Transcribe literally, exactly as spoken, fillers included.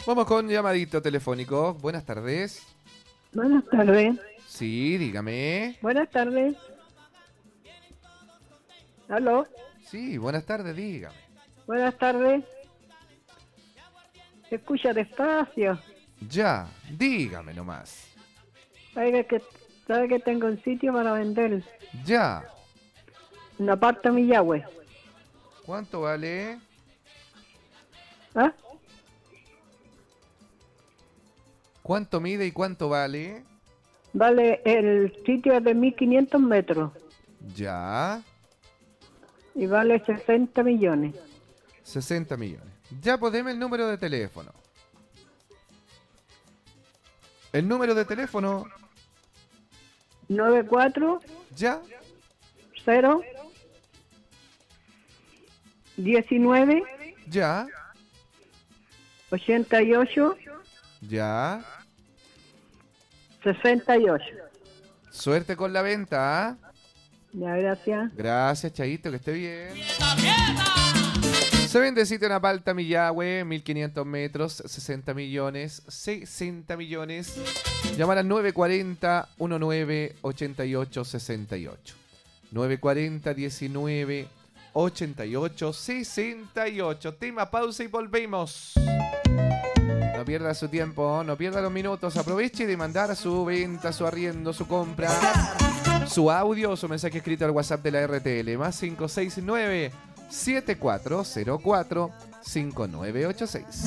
Vamos con llamadito telefónico. Buenas tardes. Buenas tardes. Sí, dígame. Buenas tardes. ¿Aló? Sí, buenas tardes, dígame. Buenas tardes. Se escucha despacio. Ya, dígame nomás. Sabe que, sabe que tengo un sitio para vender. Ya. Un aparta Millagüe. ¿Cuánto vale? ¿Ah? ¿Cuánto mide y cuánto vale? Vale, el sitio es de mil quinientos metros. Ya. Y vale sesenta millones. sesenta millones. Ya, pues deme el número de teléfono. El número de teléfono. nueve cuatro Ya. cero diecinueve Ya. ochenta y ocho Ya. sesenta y ocho. Suerte con la venta, ¿ah? Ya, gracias. Gracias, Chaito, que esté bien. Se vende sitio en Apalta Millagüe, mil quinientos metros, sesenta millones, sesenta millones. Llamar al nueve cuatro cero, diecinueve, ochenta y ocho, sesenta y ocho. nueve cuatro cero, diecinueve, ochenta y ocho, sesenta y ocho. Tema, pausa y volvemos. No pierda su tiempo, no pierda los minutos. Aproveche de mandar su venta, su arriendo, su compra, su audio o su mensaje escrito al WhatsApp de la R T L. Más cinco seis nueve, siete cuatro cero cuatro, cinco nueve ocho seis.